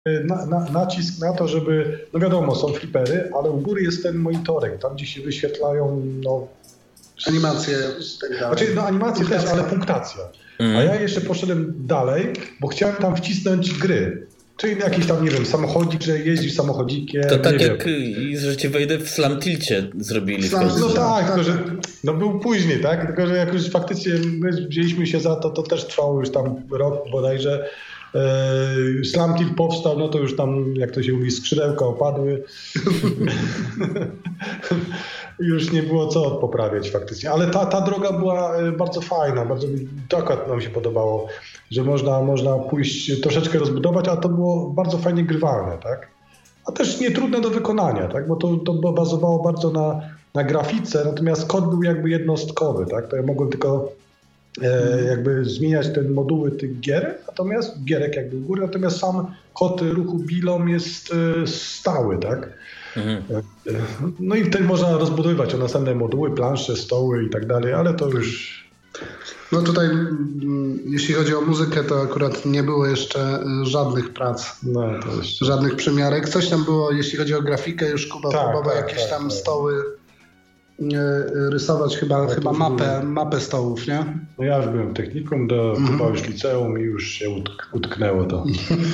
nacisk na to, żeby, no wiadomo, są flipery, ale u góry jest ten monitorek, tam gdzie się wyświetlają, no... Animacje i tak dalej. Znaczy, no animacje też, ale punktacja. A ja jeszcze poszedłem dalej, bo chciałem tam wcisnąć gry. Czyli jakiś tam, nie wiem, samochodzik, że jeździsz samochodzikiem. To tak jak, że ci wejdę w Slam Tilcie zrobili. No tak, tylko że no był później, tak? Tylko że jak już faktycznie my wzięliśmy się za to, to też trwało już tam rok bodajże. Slam Tilt powstał, no to już tam, jak to się mówi, skrzydełka opadły. Już nie było co poprawiać faktycznie. Ale ta droga była bardzo fajna, bardzo to akurat nam się podobało, że można pójść troszeczkę rozbudować, a to było bardzo fajnie grywalne, tak? A też nie trudne do wykonania, tak? Bo to bazowało bardzo na grafice, natomiast kod był jakby jednostkowy, tak? To ja mogłem tylko jakby zmieniać te moduły tych gier, natomiast gierek jakby u góry, natomiast sam kod ruchu bilom jest stały, tak? No i wtedy można rozbudowywać o następne moduły, plansze, stoły i tak dalej, ale to już... No tutaj jeśli chodzi o muzykę, to akurat nie było jeszcze żadnych prac, żadnych przymiarek. Coś tam było, jeśli chodzi o grafikę, już Kuba próbował jakieś tam stoły rysować, chyba mapę stołów, nie? No ja już byłem technikum, chyba już liceum i już się utknęło to.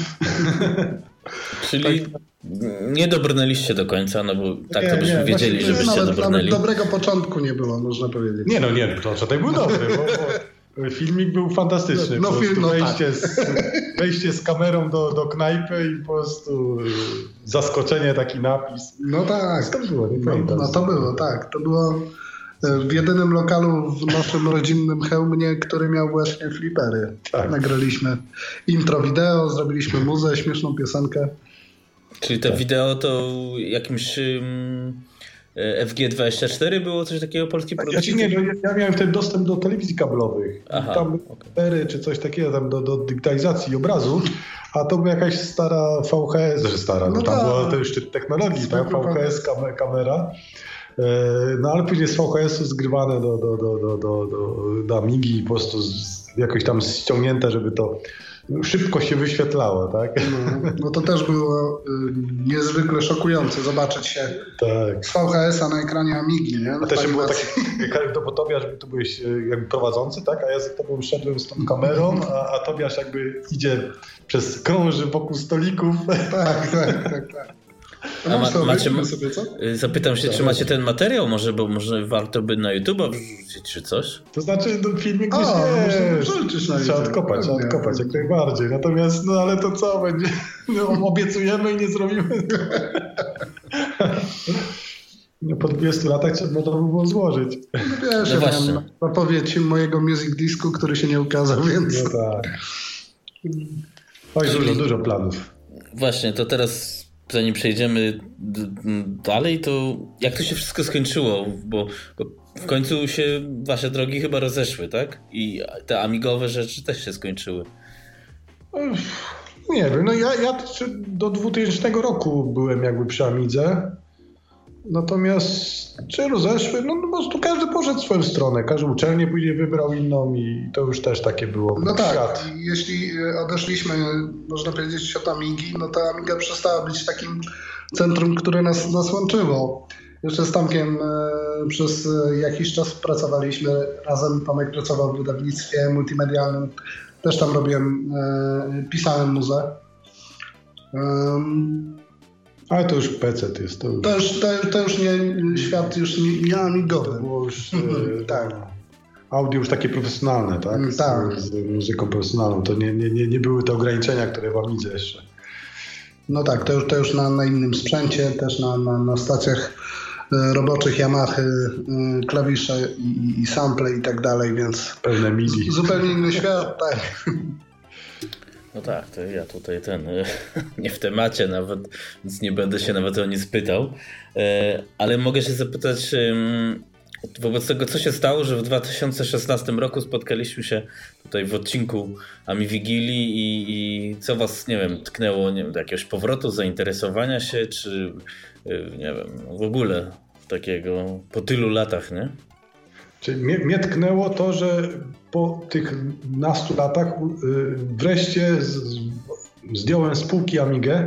Czyli nie dobrnęliście do końca, no bo tak to byśmy wiedzieli, żebyście dobrnęli. Nawet dobrego początku nie było, można powiedzieć. Nie, początek był dobry, bo filmik był fantastyczny. No film, wejście z kamerą do knajpy i po prostu zaskoczenie, taki napis. No tak. To było, nie pamiętam. No to było, tak. To było w jedynym lokalu w naszym rodzinnym Chełmnie, który miał właśnie flipery. Tak. Nagraliśmy intro wideo, zrobiliśmy muzę, śmieszną piosenkę. Czyli to wideo to jakimś FG24 było coś takiego, polskiej produkcji? Ja miałem wtedy dostęp do telewizji kablowych. Aha, tam czy coś takiego tam do digitalizacji obrazu, a to była jakaś stara VHS, tam była to jeszcze technologii, tak? VHS kamera. No ale później z VHS-u zgrywane do Amigi i po prostu jakoś tam ściągnięte, żeby to szybko się wyświetlało, tak? No to też było niezwykle szokujące zobaczyć się z VHS-a na ekranie Amigi, nie? A też było takie, bo Tobiasz, tu byłeś jakby prowadzący, tak? A ja za tobą szedłem z tą kamerą, a Tobiasz jakby krąży wokół stolików. Tak. Zapytam się, czy macie ten materiał, bo może warto by na YouTube'a wrzucić, czy coś? To znaczy, filmik trzeba odkopać jak najbardziej. Natomiast, ale to co będzie? Obiecujemy i nie zrobimy. Po 20 latach trzeba to by było złożyć. Wiesz, no właśnie. Zapowiedź mojego music disku, który się nie ukazał, więc... No tak. Dużo planów. Właśnie, to teraz... Zanim przejdziemy dalej, to jak to się wszystko skończyło? Bo w końcu się wasze drogi chyba rozeszły, tak? I te amigowe rzeczy też się skończyły. Nie wiem, ja do 2000 roku byłem jakby przy Amidze. Natomiast czy rozeszły? No po prostu każdy poszedł w swoją stronę. Każdy uczelnię później wybrał inną i to już też takie było. No tak, świat. Jeśli odeszliśmy, można powiedzieć, od Amigi, no to Amiga przestała być takim centrum, które nas łączyło. Jeszcze z Tomkiem przez jakiś czas pracowaliśmy razem. Tomek pracował w wydawnictwie multimedialnym. Też tam pisałem muzę. Ale to już PC jest. To już nie świat już nie amigowy. To było już audio już takie profesjonalne, tak? Z muzyką profesjonalną. To nie były te ograniczenia, które w Amidze jeszcze. No tak, to już na innym sprzęcie, też na stacjach roboczych Yamaha, klawisze i sample i tak dalej, więc pełne MIDI. Zupełnie inny świat, tak. No tak, to ja tutaj nie w temacie nawet, więc nie będę się nawet o nic pytał, ale mogę się zapytać wobec tego, co się stało, że w 2016 roku spotkaliśmy się tutaj w odcinku AmiWigilii i co was, nie wiem, tknęło, nie wiem, do jakiegoś powrotu, zainteresowania się, czy nie wiem, w ogóle takiego po tylu latach, nie? Czyli mnie tknęło to, że po tych nastu latach wreszcie zdjąłem z półki Amigę